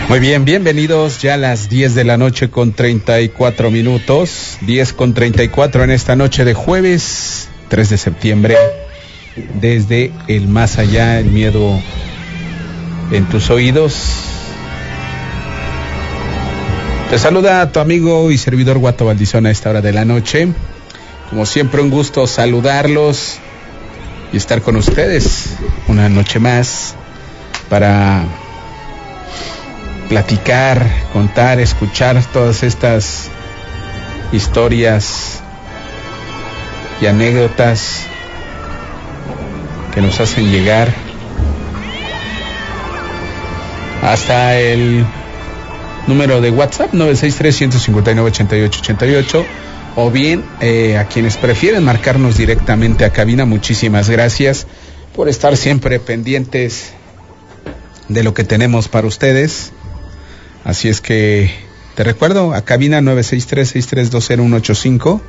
Muy bien, bienvenidos ya a las 10 de la noche con 34 minutos, 10 con 34 en esta noche de jueves 3 de septiembre, desde el más allá, el miedo en tus oídos. Te saluda a tu amigo y servidor Guato Valdizón a esta hora de la noche. Como siempre, un gusto saludarlos y estar con ustedes una noche más para platicar, contar, escuchar todas estas historias y anécdotas que nos hacen llegar hasta el número de WhatsApp 963-159-8888 o bien a quienes prefieren marcarnos directamente a cabina. Muchísimas gracias por estar siempre pendientes de lo que tenemos para ustedes. Así es que te recuerdo a cabina 963-6320185.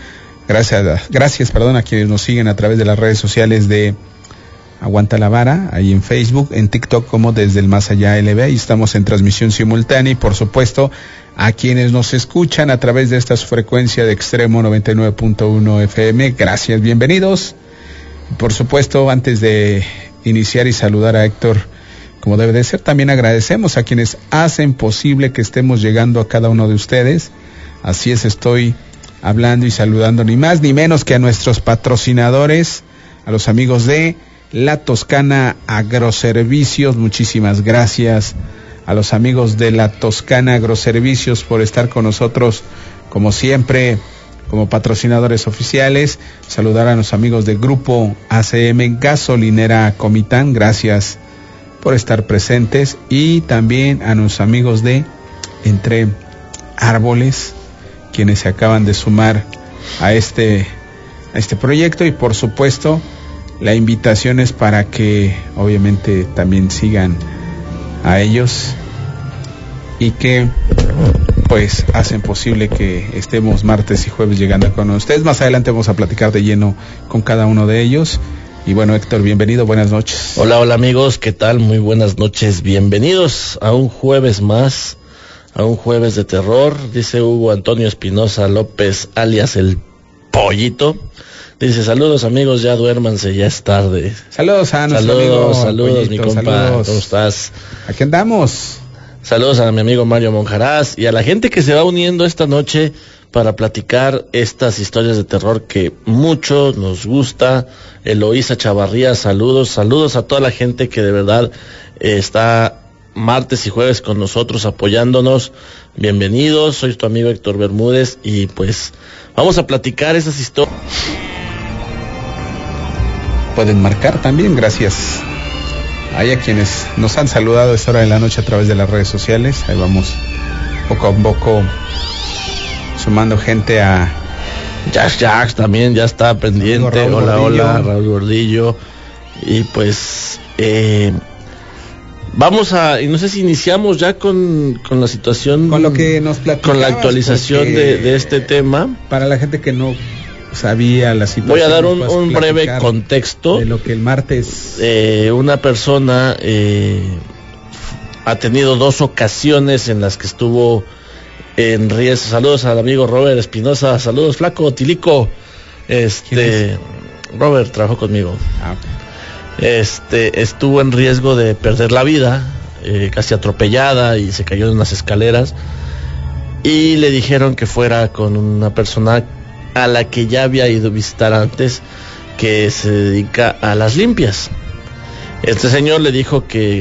Gracias a quienes nos siguen a través de las redes sociales de Aguanta la Vara, ahí en Facebook, en TikTok como Desde el Más Allá LB, y estamos en transmisión simultánea, y por supuesto a quienes nos escuchan a través de esta frecuencia de Extremo 99.1 FM, gracias, bienvenidos. Por supuesto, antes de iniciar y saludar a Héctor, como debe de ser, también agradecemos a quienes hacen posible que estemos llegando a cada uno de ustedes. Así es, estoy hablando y saludando ni más ni menos que a nuestros patrocinadores, a los amigos de La Toscana Agroservicios. Muchísimas gracias a los amigos de La Toscana Agroservicios por estar con nosotros, como siempre, como patrocinadores oficiales. Saludar a los amigos del Grupo ACM Gasolinera Comitán, gracias por estar presentes, y también a nuestros amigos de Entre Árboles, quienes se acaban de sumar a este proyecto, y por supuesto la invitación es para que obviamente también sigan a ellos y que pues hacen posible que estemos martes y jueves llegando con ustedes. Más adelante vamos a platicar de lleno con cada uno de ellos. Y bueno, Héctor, bienvenido, buenas noches. Hola amigos, ¿qué tal? Muy buenas noches, bienvenidos a un jueves más, a un jueves de terror. Dice Hugo Antonio Espinosa López, alias el Pollito. Dice, saludos amigos, ya duérmanse, ya es tarde. Saludos a nuestro amigo Saludos, Pollito, mi compa, saludos. ¿Cómo estás? Aquí andamos. Saludos a mi amigo Mario Monjarás y a la gente que se va uniendo esta noche para platicar estas historias de terror que mucho nos gusta. Eloísa Chavarría, saludos a toda la gente que de verdad está martes y jueves con nosotros apoyándonos. Bienvenidos, soy tu amigo Héctor Bermúdez y pues vamos a platicar esas historias. Pueden marcar también, gracias. Hay a quienes nos han saludado a esta hora de la noche a través de las redes sociales. Ahí vamos poco a poco sumando gente a Jax también ya está pendiente. Hola, Raúl Gordillo. Y pues vamos a, y no sé si iniciamos ya con la situación, con lo que nos platicabas, con la actualización de este tema. Para la gente que no sabía la situación, voy a dar un breve contexto de lo que el martes una persona ha tenido 2 ocasiones en las que estuvo en riesgo. Saludos al amigo Robert Espinosa, saludos flaco, Tilico. Robert trabajó conmigo. Estuvo en riesgo de perder la vida, casi atropellada, y se cayó de unas escaleras, y le dijeron que fuera con una persona a la que ya había ido a visitar antes, que se dedica a las limpias. Este señor le dijo que